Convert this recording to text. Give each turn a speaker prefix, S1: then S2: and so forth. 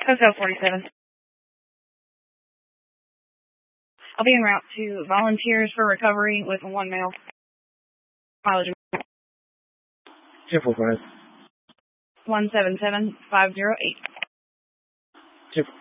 S1: Hotel 47. I'll be en route to Volunteers for Recovery with 1 male. Mileage
S2: 1045.
S1: 177508.
S2: 1045.